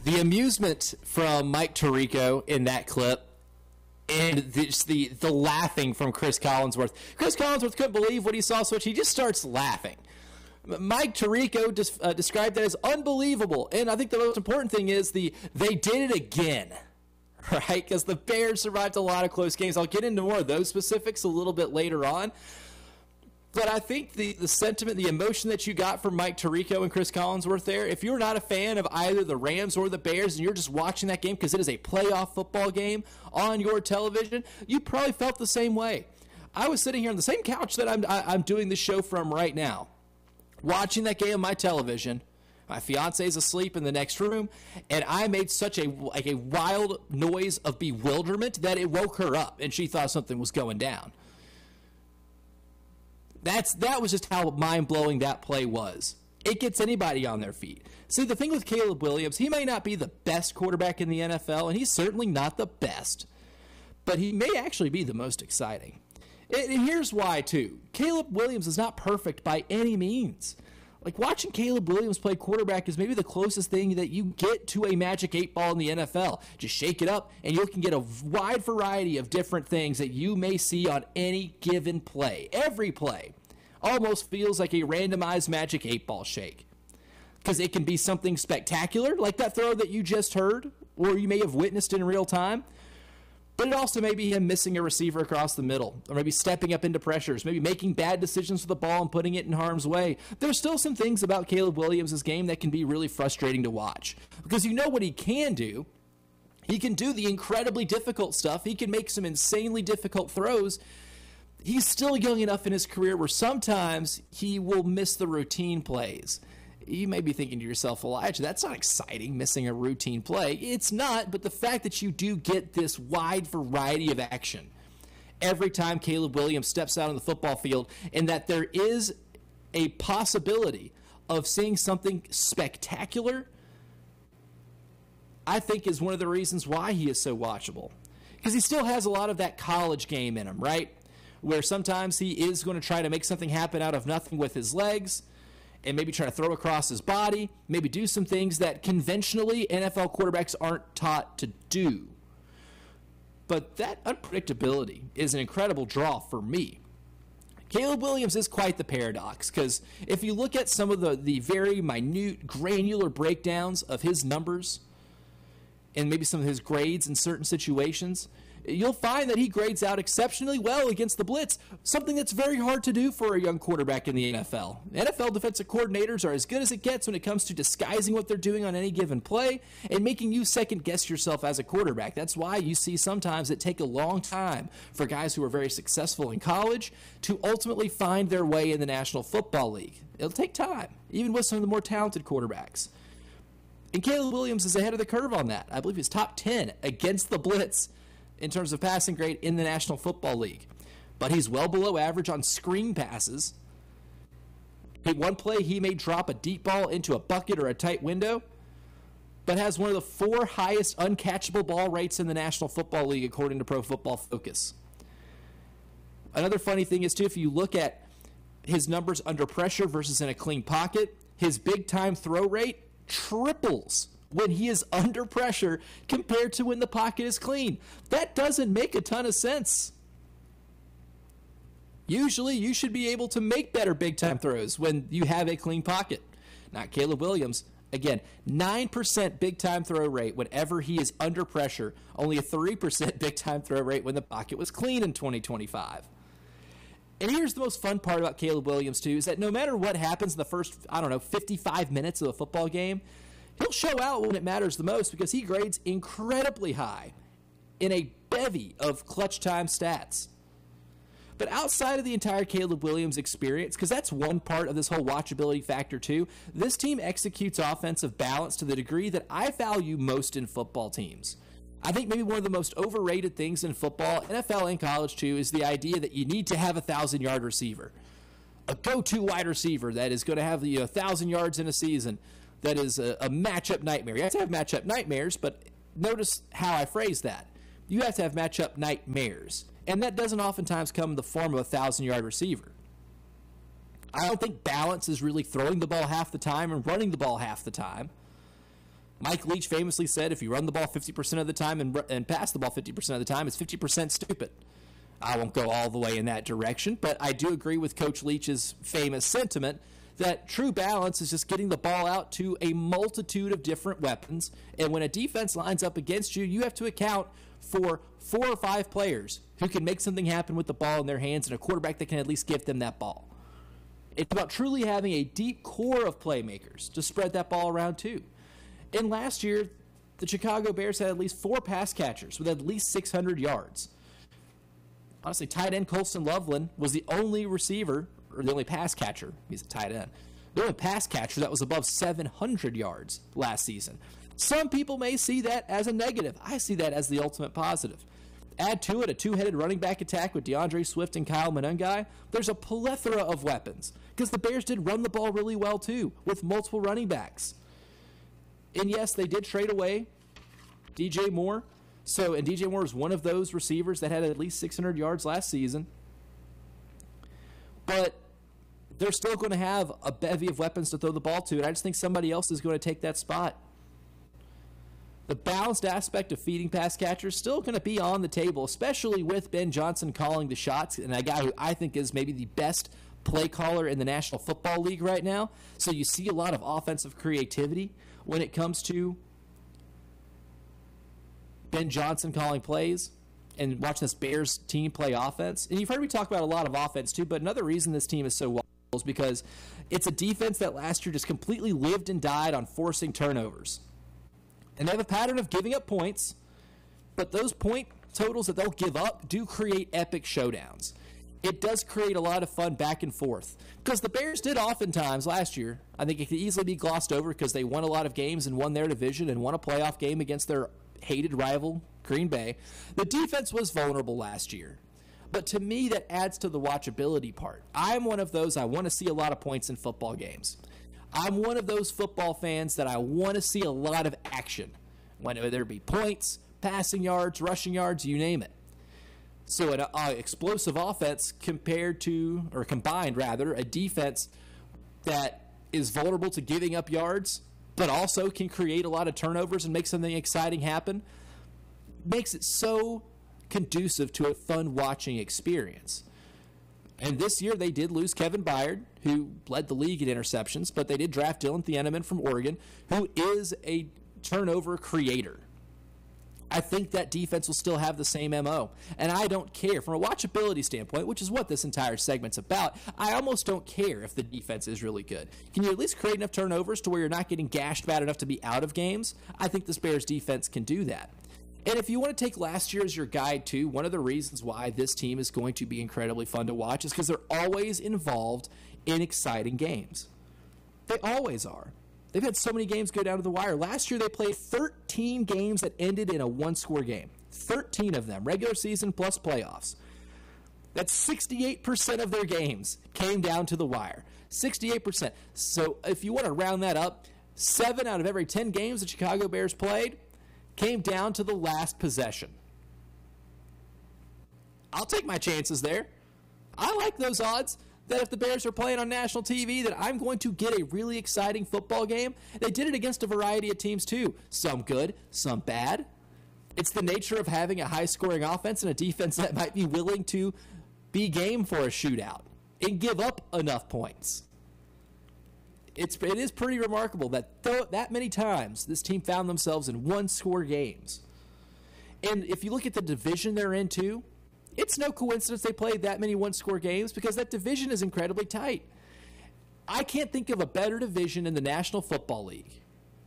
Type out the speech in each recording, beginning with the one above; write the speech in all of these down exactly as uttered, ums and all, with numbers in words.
The amusement from Mike Tirico in that clip, and the, the the laughing from Chris Collinsworth. Chris Collinsworth couldn't believe what he saw, so he just starts laughing. Mike Tirico just uh, described that as unbelievable, and I think the most important thing is the they did it again, right? Because the Bears survived a lot of close games. I'll get into more of those specifics a little bit later on. But I think the, the sentiment, the emotion that you got from Mike Tirico and Chris Collinsworth there, if you're not a fan of either the Rams or the Bears and you're just watching that game because it is a playoff football game on your television, you probably felt the same way. I was sitting here on the same couch that I'm, I, I'm doing this show from right now, watching that game on my television. My fiance is asleep in the next room, and I made such a like a wild noise of bewilderment that it woke her up, and she thought something was going down. That's that was just how mind-blowing that play was. It gets anybody on their feet. See, the thing with Caleb Williams, he may not be the best quarterback in the N F L, and he's certainly not the best, but he may actually be the most exciting. And here's why, too. Caleb Williams is not perfect by any means. Like, watching Caleb Williams play quarterback is maybe the closest thing that you get to a magic eight ball in the N F L. Just shake it up, and you can get a wide variety of different things that you may see on any given play. Every play almost feels like a randomized magic eight ball shake. Because it can be something spectacular, like that throw that you just heard, or you may have witnessed in real time. But it also may be him missing a receiver across the middle, or maybe stepping up into pressures, maybe making bad decisions with the ball and putting it in harm's way. There's still some things about Caleb Williams' game that can be really frustrating to watch, because you know what he can do. He can do the incredibly difficult stuff. He can make some insanely difficult throws. He's still young enough in his career where sometimes he will miss the routine plays. You may be thinking to yourself, Elijah, that's not exciting, missing a routine play. It's not, but the fact that you do get this wide variety of action every time Caleb Williams steps out on the football field, and that there is a possibility of seeing something spectacular, I think is one of the reasons why he is so watchable. Because he still has a lot of that college game in him, right? Where sometimes he is going to try to make something happen out of nothing with his legs, and maybe try to throw across his body, maybe do some things that conventionally N F L quarterbacks aren't taught to do. But that unpredictability is an incredible draw for me. Caleb Williams is quite the paradox, because if you look at some of the, the very minute, granular breakdowns of his numbers and maybe some of his grades in certain situations, you'll find that he grades out exceptionally well against the blitz, something that's very hard to do for a young quarterback in the N F L. N F L defensive coordinators are as good as it gets when it comes to disguising what they're doing on any given play and making you second-guess yourself as a quarterback. That's why you see sometimes it take a long time for guys who are very successful in college to ultimately find their way in the National Football League. It'll take time, even with some of the more talented quarterbacks. And Caleb Williams is ahead of the curve on that. I believe he's top ten against the blitz in terms of passing grade in the National Football League. But he's well below average on screen passes. In one play, he may drop a deep ball into a bucket or a tight window, but has one of the four highest uncatchable ball rates in the National Football League, according to Pro Football Focus. Another funny thing is, too, if you look at his numbers under pressure versus in a clean pocket, his big-time throw rate triples when he is under pressure compared to when the pocket is clean. That doesn't make a ton of sense. Usually, you should be able to make better big-time throws when you have a clean pocket. Not Caleb Williams. Again, nine percent big-time throw rate whenever he is under pressure. Only a three percent big-time throw rate when the pocket was clean in twenty twenty-five. And here's the most fun part about Caleb Williams, too, is that no matter what happens in the first, I don't know, fifty-five minutes of a football game, he'll show out when it matters the most because he grades incredibly high in a bevy of clutch time stats. But outside of the entire Caleb Williams experience, because that's one part of this whole watchability factor too, this team executes offensive balance to the degree that I value most in football teams. I think maybe one of the most overrated things in football, N F L and college too, is the idea that you need to have a thousand-yard receiver. A go-to wide receiver that is going to have the you know, one thousand yards in a season. That is a, a matchup nightmare. You have to have matchup nightmares, but notice how I phrase that. You have to have matchup nightmares. And that doesn't oftentimes come in the form of a thousand-yard receiver. I don't think balance is really throwing the ball half the time and running the ball half the time. Mike Leach famously said, if you run the ball fifty percent of the time and, and pass the ball fifty percent of the time, it's fifty percent stupid. I won't go all the way in that direction, but I do agree with Coach Leach's famous sentiment that true balance is just getting the ball out to a multitude of different weapons. And when a defense lines up against you, you have to account for four or five players who can make something happen with the ball in their hands and a quarterback that can at least give them that ball. It's about truly having a deep core of playmakers to spread that ball around too. And last year, the Chicago Bears had at least four pass catchers with at least six hundred yards. Honestly, tight end Colston Loveland was the only receiver, or the only pass catcher, he's a tight end, the only pass catcher that was above seven hundred yards last season. Some people may see that as a negative. I see that as the ultimate positive. Add to it a two-headed running back attack with DeAndre Swift and Kyle Monangai. There's a plethora of weapons because the Bears did run the ball really well too with multiple running backs. And yes, they did trade away D J Moore. So, and D J Moore is one of those receivers that had at least six hundred yards last season. But they're still going to have a bevy of weapons to throw the ball to, and I just think somebody else is going to take that spot. The balanced aspect of feeding pass catchers is still going to be on the table, especially with Ben Johnson calling the shots, and a guy who I think is maybe the best play caller in the National Football League right now. So you see a lot of offensive creativity when it comes to Ben Johnson calling plays and watching this Bears team play offense. And you've heard me talk about a lot of offense too, but another reason this team is so well is because it's a defense that last year just completely lived and died on forcing turnovers. And they have a pattern of giving up points, but those point totals that they'll give up do create epic showdowns. It does create a lot of fun back and forth. Because the Bears did oftentimes last year, I think it could easily be glossed over because they won a lot of games and won their division and won a playoff game against their hated rival, Green Bay. The defense was vulnerable last year. But to me, that adds to the watchability part. I'm one of those, I want to see a lot of points in football games. I'm one of those football fans that I want to see a lot of action, whether there be points, passing yards, rushing yards, you name it. So an uh, explosive offense compared to, or combined rather, a defense that is vulnerable to giving up yards, but also can create a lot of turnovers and make something exciting happen, makes it so conducive to a fun watching experience. And this year they did lose Kevin Byard, who led the league in interceptions, but they did draft Dylan Thieneman from Oregon, who is a turnover creator. I think that defense will still have the same M O. And I don't care. From a watchability standpoint, which is what this entire segment's about, I almost don't care if the defense is really good. Can you at least create enough turnovers to where you're not getting gashed bad enough to be out of games? I think this Bears defense can do that. And if you want to take last year as your guide too, one of the reasons why this team is going to be incredibly fun to watch is because they're always involved in exciting games. They always are. They've had so many games go down to the wire. Last year they played thirteen games that ended in a one-score game. thirteen of them, regular season plus playoffs. That's sixty-eight percent of their games came down to the wire. sixty-eight percent. So if you want to round that up, seven out of every ten games the Chicago Bears played came down to the last possession. I'll take my chances there. I like those odds that if the Bears are playing on national T V, that I'm going to get a really exciting football game. They did it against a variety of teams too. Some good, some bad. It's the nature of having a high-scoring offense and a defense that might be willing to be game for a shootout and give up enough points. It's, it is pretty remarkable that th- that many times this team found themselves in one-score games. And if you look at the division they're in too, it's no coincidence they played that many one-score games because that division is incredibly tight. I can't think of a better division in the National Football League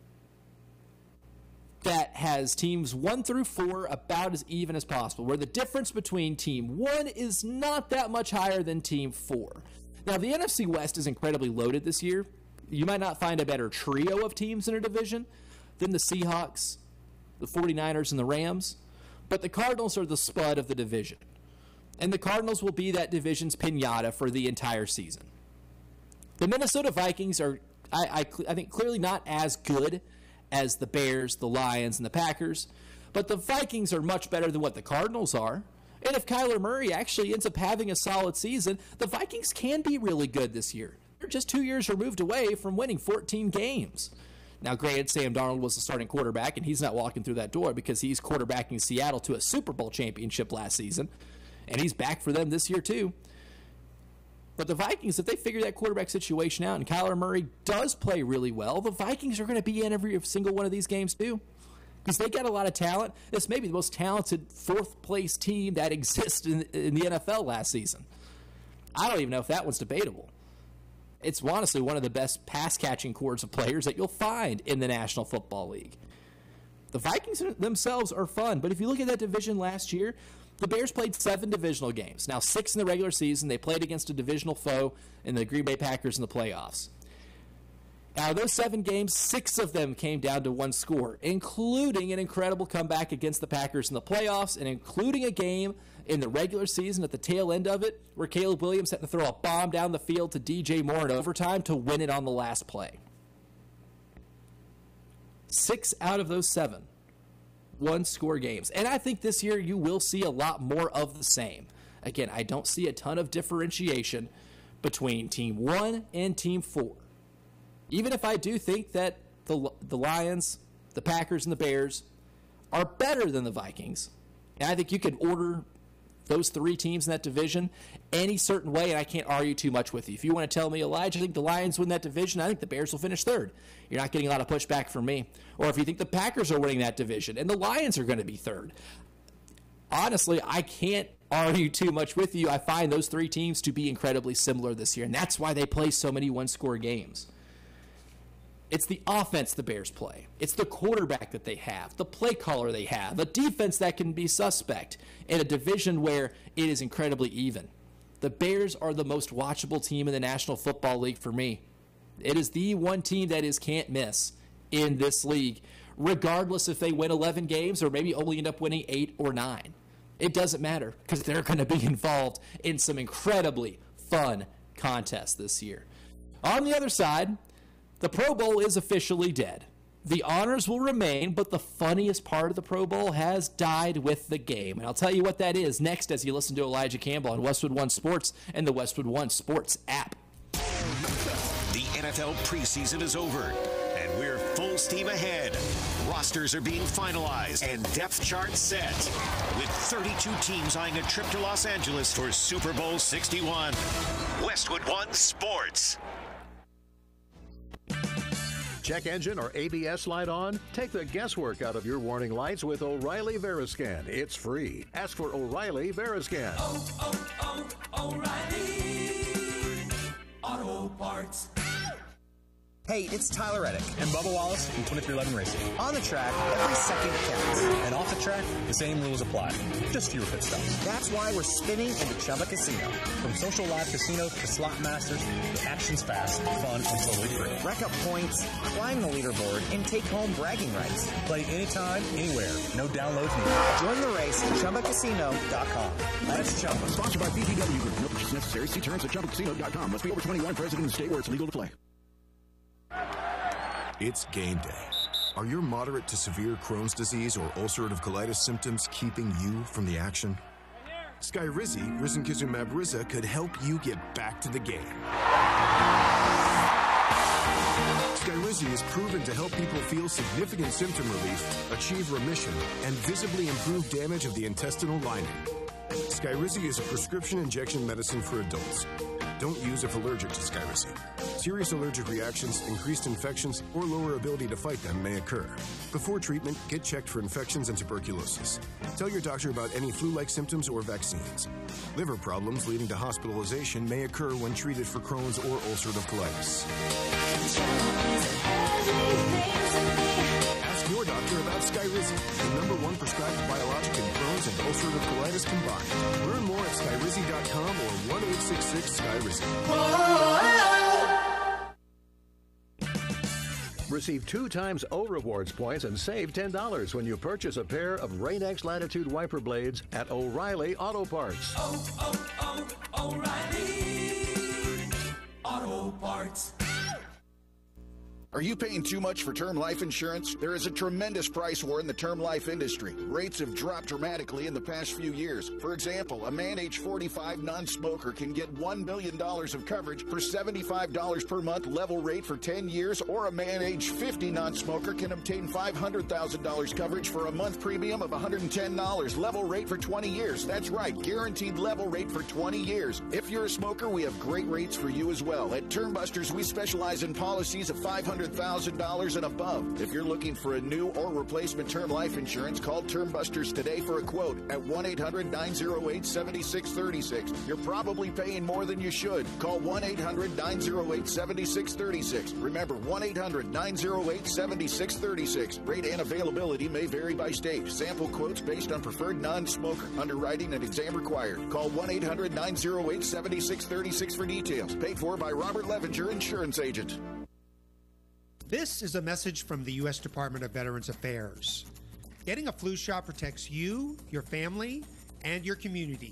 that has teams one through four about as even as possible, where the difference between team one is not that much higher than team four. Now, the N F C West is incredibly loaded this year. You might not find a better trio of teams in a division than the Seahawks, the 49ers, and the Rams, but the Cardinals are the spud of the division. And the Cardinals will be that division's piñata for the entire season. The Minnesota Vikings are, I, I, I think, clearly not as good as the Bears, the Lions, and the Packers, but the Vikings are much better than what the Cardinals are. And if Kyler Murray actually ends up having a solid season, the Vikings can be really good this year. They're just two years removed away from winning fourteen games. Now, granted, Sam Darnold was the starting quarterback, and he's not walking through that door because he's quarterbacking Seattle to a Super Bowl championship last season, and he's back for them this year too. But the Vikings, if they figure that quarterback situation out and Kyler Murray does play really well, the Vikings are going to be in every single one of these games too. Because they got a lot of talent. This may be the most talented fourth-place team that exists in, in the N F L last season. I don't even know if that one's debatable. It's honestly one of the best pass-catching corps of players that you'll find in the National Football League. The Vikings themselves are fun, but if you look at that division last year, the Bears played seven divisional games. Now, six in the regular season. They played against a divisional foe in the Green Bay Packers in the playoffs. Out of those seven games, six of them came down to one score, including an incredible comeback against the Packers in the playoffs, and including a game in the regular season at the tail end of it where Caleb Williams had to throw a bomb down the field to D J Moore in overtime to win it on the last play. Six out of those seven one-score games. And I think this year you will see a lot more of the same. Again, I don't see a ton of differentiation between Team one and Team four. Even if I do think that the the Lions, the Packers, and the Bears are better than the Vikings, and I think you could order those three teams in that division any certain way, and I can't argue too much with you. If you want to tell me, Elijah, I think the Lions win that division, I think the Bears will finish third. You're not getting a lot of pushback from me. Or if you think the Packers are winning that division and the Lions are going to be third. Honestly, I can't argue too much with you. I find those three teams to be incredibly similar this year, and that's why they play so many one-score games. It's the offense the Bears play. It's the quarterback that they have, the play caller they have, the defense that can be suspect in a division where it is incredibly even. The Bears are the most watchable team in the National Football League for me. It is the one team that is can't miss in this league, regardless if they win eleven games or maybe only end up winning eight or nine. It doesn't matter because they're going to be involved in some incredibly fun contests this year. On the other side, the Pro Bowl is officially dead. The honors will remain, but the funniest part of the Pro Bowl has died with the game. And I'll tell you what that is next as you listen to Elijah Campbell on Westwood One Sports and the Westwood One Sports app. The N F L preseason is over, and we're full steam ahead. Rosters are being finalized and depth charts set, with thirty-two teams eyeing a trip to Los Angeles for Super Bowl sixty-one. Westwood One Sports. Check engine or A B S light on? Take the guesswork out of your warning lights with O'Reilly Veriscan. It's free. Ask for O'Reilly Veriscan. Oh, oh, oh, O'Reilly Auto Parts. Hey, it's Tyler Reddick and Bubba Wallace from twenty-three eleven Racing. On the track, every second counts. And off the track, the same rules apply. Just fewer pit stops. That's why we're spinning into Chumba Casino. From social live casinos to slot masters, the action's fast, fun, and totally free. Rack up points, climb the leaderboard, and take home bragging rights. Play anytime, anywhere. No downloads needed. Join the race at Chumba Casino dot com. That's Chumba. Sponsored by B T W Group. No purchase necessary. See terms at Chumba Casino dot com. Must be over twenty-one. Present in the state where it's legal to play. It's game day. Are your moderate to severe Crohn's disease or ulcerative colitis symptoms keeping you from the action? Skyrizi, risankizumab Riza, could help you get back to the game. Skyrizi is proven to help people feel significant symptom relief, achieve remission, and visibly improve damage of the intestinal lining. Skyrizi is a prescription injection medicine for adults. Don't use if allergic to Skyrizi. Serious allergic reactions, increased infections, or lower ability to fight them may occur. Before treatment, get checked for infections and tuberculosis. Tell your doctor about any flu-like symptoms or vaccines. Liver problems leading to hospitalization may occur when treated for Crohn's or ulcerative colitis. Ask your doctor about Skyrizi, the number one prescribed biologic in Crohn's and ulcerative colitis combined. Learn more at Skyrizi dot com or one eight six six Skyrizi. Receive two times O Rewards points and save ten dollars when you purchase a pair of Rain-X Latitude wiper blades at O'Reilly Auto Parts. Oh, oh, oh, O'Reilly Auto Parts. Are you paying too much for term life insurance? There is a tremendous price war in the term life industry. Rates have dropped dramatically in the past few years. For example, a man age forty-five non-smoker can get one million dollars of coverage for seventy-five dollars per month level rate for ten years, or a man age fifty non-smoker can obtain five hundred thousand dollars coverage for a month premium of one hundred ten dollars level rate for twenty years. That's right, guaranteed level rate for twenty years. If you're a smoker, we have great rates for you as well. At Term Busters, we specialize in policies of five hundred thousand dollars and above. If you're looking for a new or replacement term life insurance, call Term Busters today for a quote at one eight hundred nine oh eight seven six three six. You're probably paying more than you should. Call one eight hundred nine oh eight seven six three six. Remember, one eight hundred nine oh eight seven six three six. Rate and availability may vary by state. Sample quotes based on preferred non-smoker. Underwriting and exam required. Call one eight hundred nine oh eight seven six three six for details. Paid for by Robert Levenger, Insurance Agent. This is a message from the U S Department of Veterans Affairs. Getting a flu shot protects you, your family, and your community.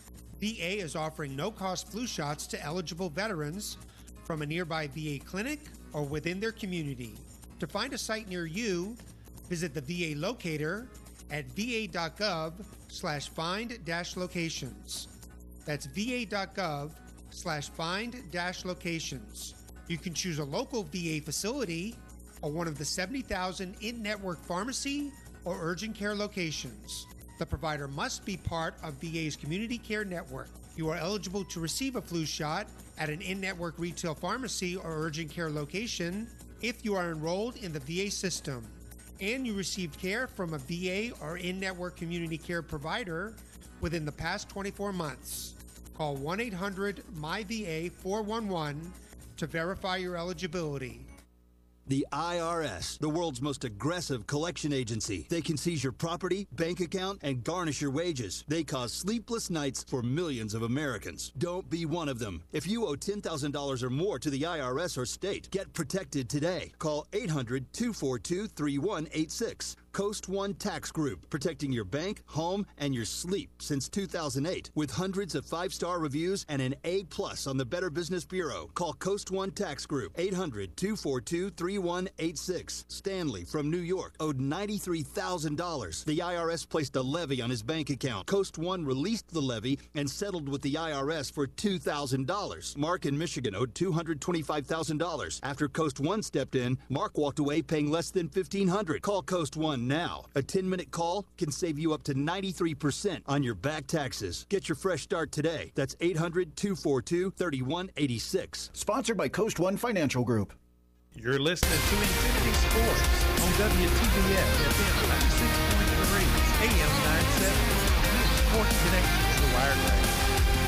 V A is offering no-cost flu shots to eligible veterans from a nearby V A clinic or within their community. To find a site near you, visit the V A locator at va.gov slash find dash locations. That's va.gov slash find dash locations. You can choose a local V A facility or one of the seventy thousand in-network pharmacy or urgent care locations. The provider must be part of V A's community care network. You are eligible to receive a flu shot at an in-network retail pharmacy or urgent care location if you are enrolled in the V A system and you received care from a V A or in-network community care provider within the past twenty-four months. Call one eight hundred M Y V A four one one to verify your eligibility. The I R S, the world's most aggressive collection agency. They can seize your property, bank account, and garnish your wages. They cause sleepless nights for millions of Americans. Don't be one of them. If you owe ten thousand dollars or more to the I R S or state, get protected today. Call eight hundred two four two three one eight six. Coast One Tax Group, protecting your bank, home, and your sleep since two thousand eight. With hundreds of five-star reviews and an A plus on the Better Business Bureau. Call Coast One Tax Group, eight hundred two four two three one eight six. Stanley from New York owed ninety-three thousand dollars. The I R S placed a levy on his bank account. Coast One released the levy and settled with the I R S for two thousand dollars. Mark in Michigan owed two hundred twenty-five thousand dollars. After Coast One stepped in, Mark walked away paying less than fifteen hundred dollars. Call Coast One now. A ten-minute call can save you up to ninety-three percent on your back taxes. Get your fresh start today. That's eight hundred two four two three one eight six. Sponsored by Coast One Financial Group. You're listening to Infinity Sports on W T B S F M ninety-six point three, A M nine seventy. Sports Connection to the Wired Radio.